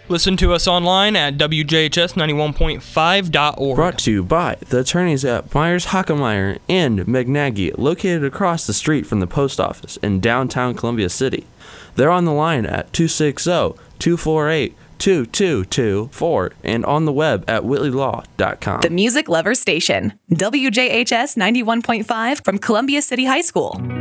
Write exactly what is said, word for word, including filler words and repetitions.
Listen to us online at W J H S ninety-one point five dot org. Brought to you by the attorneys at Myers Hockenmeyer and McNaghy, located across the street from the post office in downtown Columbia City. They're on the line at two six zero, two four eight, two two two four and on the web at whitley law dot com. The Music Lover Station, W J H S ninety-one point five from Columbia City High School.